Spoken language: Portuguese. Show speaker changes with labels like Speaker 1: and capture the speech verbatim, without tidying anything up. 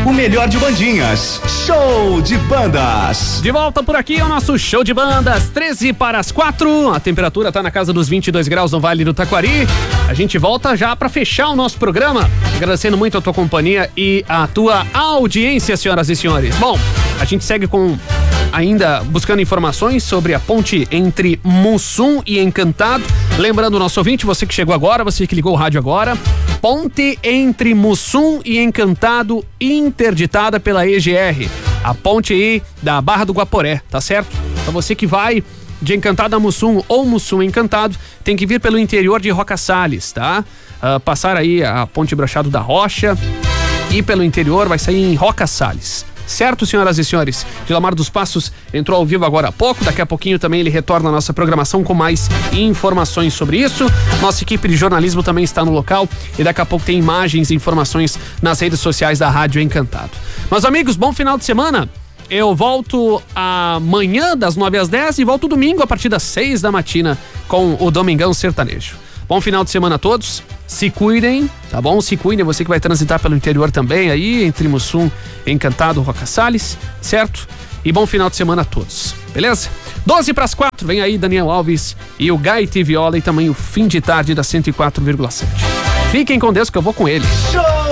Speaker 1: O melhor de bandinhas. Show de bandas.
Speaker 2: De volta por aqui é o nosso show de bandas. treze para as quatro. A temperatura tá na casa dos vinte e dois graus no Vale do Taquari. A gente volta já para fechar o nosso programa. Agradecendo muito a tua companhia e a tua audiência, senhoras e senhores. Bom, a gente segue com ainda buscando informações sobre a ponte entre Mussum e Encantado. Lembrando o nosso ouvinte, você que chegou agora, você que ligou o rádio agora, ponte entre Mussum e Encantado interditada pela E G R. A ponte aí da Barra do Guaporé, tá certo? Então você que vai de Encantado a Mussum ou Mussum Encantado, tem que vir pelo interior de Roca Salles, tá? Uh, passar aí a ponte Brochado da Rocha e pelo interior vai sair em Roca Salles. Certo, senhoras e senhores? Gilmar dos Passos entrou ao vivo agora há pouco, daqui a pouquinho também ele retorna à nossa programação com mais informações sobre isso. Nossa equipe de jornalismo também está no local e daqui a pouco tem imagens e informações nas redes sociais da Rádio Encantado. Meus amigos, bom final de semana. Eu volto amanhã das nove às dez e volto domingo a partir das seis da matina com o Domingão Sertanejo. Bom final de semana a todos, se cuidem, tá bom? Se cuidem, você que vai transitar pelo interior também aí, entre Mussum, Encantado, Roca Salles, certo? E bom final de semana a todos, beleza? doze para as quatro, vem aí Daniel Alves e o Gaite Viola e também o fim de tarde da cento e quatro vírgula sete. Fiquem com Deus que eu vou com ele. Show!